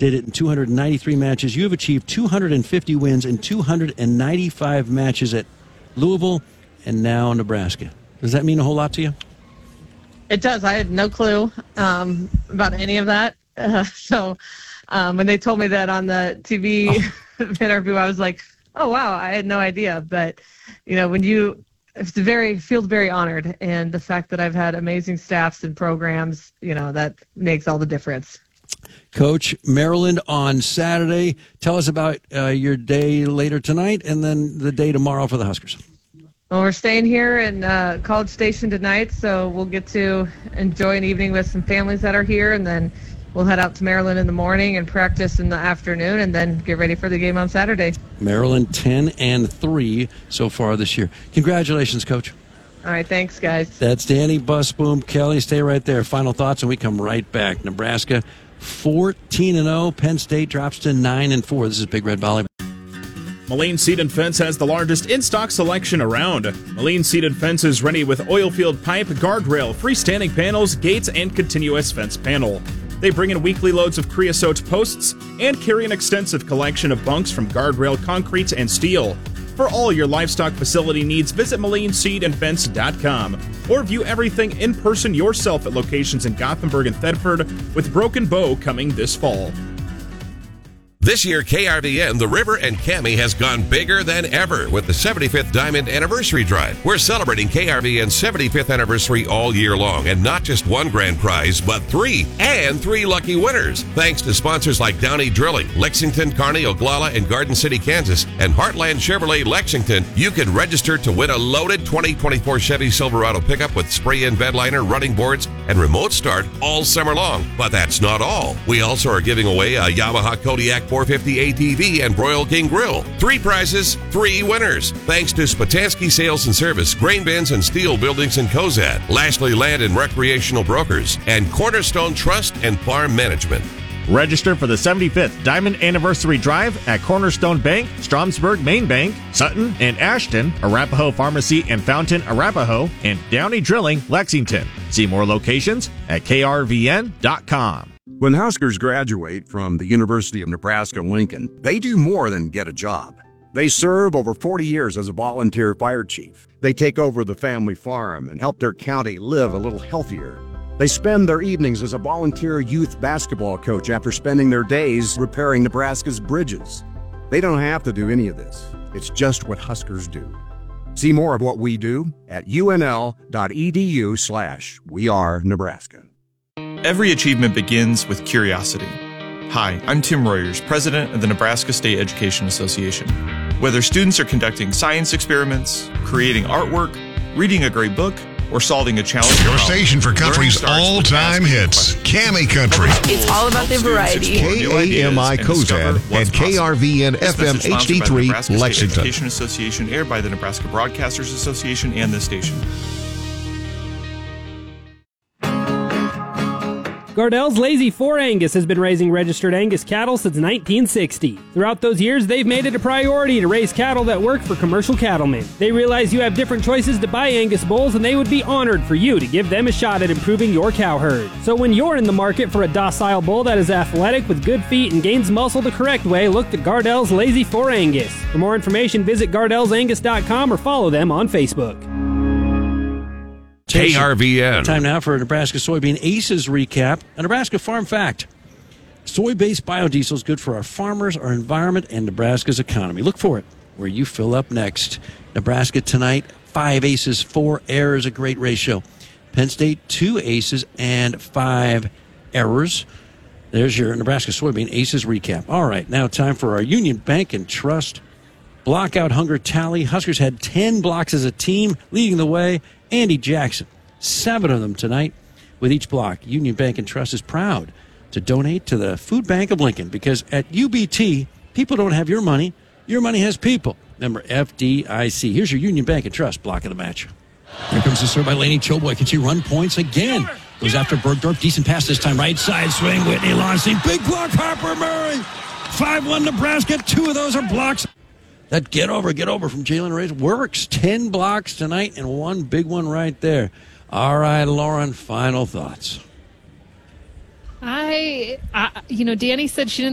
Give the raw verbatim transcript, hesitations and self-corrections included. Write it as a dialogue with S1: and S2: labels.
S1: did it in two hundred ninety-three matches. You have achieved two hundred fifty wins in two hundred ninety-five matches at Louisville and now Nebraska. Does that mean a whole lot to you?
S2: It does. I had no clue um, about any of that. Uh, so um, when they told me that on the T V oh. interview, I was like, oh, wow, I had no idea. But, you know, when you it's very feels very honored. And the fact that I've had amazing staffs and programs, you know, that makes all the difference.
S1: Coach, Maryland on Saturday. Tell us about uh, your day later tonight and then the day tomorrow for the Huskers.
S2: Well, we're staying here in uh, College Station tonight, so we'll get to enjoy an evening with some families that are here, and then we'll head out to Maryland in the morning and practice in the afternoon, and then get ready for the game on Saturday. Maryland ten and three so far this year. Congratulations, Coach. All right, thanks, guys. That's Danny Busboom. Kelly, stay right there. Final thoughts, and we come right back. Nebraska fourteen and oh. Penn State drops to nine and four. This is Big Red Volleyball.
S3: Moline Seed and Fence has the largest in-stock selection around. Moline Seed and Fence is ready with oil-filled pipe, guardrail, freestanding panels, gates, and continuous fence panel. They bring in weekly loads of creosote posts and carry an extensive collection of bunks from guardrail, concrete, and steel. For all your livestock facility needs, visit moline seed and fence dot com or view everything in person yourself at locations in Gothenburg and Thedford, with Broken Bow coming this fall.
S4: This year, K R V N, The River, and Cami has gone bigger than ever with the seventy-fifth Diamond Anniversary Drive. We're celebrating K R V N's seventy-fifth anniversary all year long, and not just one grand prize, but three, and three lucky winners. Thanks to sponsors like Downey Drilling, Lexington, Kearney, Oglala, and Garden City, Kansas, and Heartland Chevrolet Lexington, you can register to win a loaded twenty twenty-four Chevy Silverado pickup with spray-in bed liner, running boards, and remote start all summer long. But that's not all. We also are giving away a Yamaha Kodiak four fifty A T V and Broil King Grill. Three prizes, three winners. Thanks to Spatansky Sales and Service, Grain Bins and Steel Buildings in Cozad, Lashley Land and Recreational Brokers, and Cornerstone Trust and Farm Management.
S5: Register for the seventy-fifth Diamond Anniversary Drive at Cornerstone Bank, Stromsburg Main Bank, Sutton and Ashton, Arapahoe Pharmacy and Fountain, Arapahoe, and Downey Drilling, Lexington. See more locations at K R V N dot com.
S6: When Huskers graduate from the University of Nebraska-Lincoln, they do more than get a job. They serve over forty years as a volunteer fire chief. They take over the family farm and help their county live a little healthier. They spend their evenings as a volunteer youth basketball coach after spending their days repairing Nebraska's bridges. They don't have to do any of this. It's just what Huskers do. See more of what we do at U N L dot E D U slash We Are Nebraska.
S7: Every achievement begins with curiosity. Hi, I'm Tim Royers, president of the Nebraska State Education Association. Whether students are conducting science experiments, creating artwork, reading a great book, or solving a challenge,
S8: your station for country's all-time hits, Cami Country.
S9: It's all about the variety.
S8: K A M I Cozad and K R V N F M H D three Lexington.
S7: Education Association, aired by the Nebraska Broadcasters Association and this station.
S10: Gardell's Lazy four Angus has been raising registered Angus cattle since nineteen sixty. Throughout those years, they've made it a priority to raise cattle that work for commercial cattlemen. They realize you have different choices to buy Angus bulls, and they would be honored for you to give them a shot at improving your cow herd. So when you're in the market for a docile bull that is athletic with good feet and gains muscle the correct way, look to Gardell's Lazy four Angus. For more information, visit gardells angus dot com or follow them on Facebook.
S4: K R V N.
S1: Time now for a Nebraska Soybean Aces recap. A Nebraska farm fact. Soy-based biodiesel is good for our farmers, our environment, and Nebraska's economy. Look for it where you fill up next. Nebraska tonight, five aces, four errors, a great ratio. Penn State, two aces and five errors. There's your Nebraska Soybean Aces recap. All right, now time for our Union Bank and Trust blockout hunger tally. Huskers had ten blocks as a team, leading the way. Andy Jackson, seven of them tonight with each block. Union Bank and Trust is proud to donate to the Food Bank of Lincoln because at U B T, people don't have your money. Your money has people. Member F D I C. Here's your Union Bank and Trust block of the match. Here comes the serve by Laney Choboy. Can she run points again? Goes after Bergdorf. Decent pass this time. Right side swing. Whitney Lonstein. Big block. Harper Murray. five one Nebraska. Two of those are blocks. That get over, get over from Jalen Reyes works. Ten blocks tonight and one big one right there. All right, Lauren, final thoughts.
S11: I, I you know, Danny said she didn't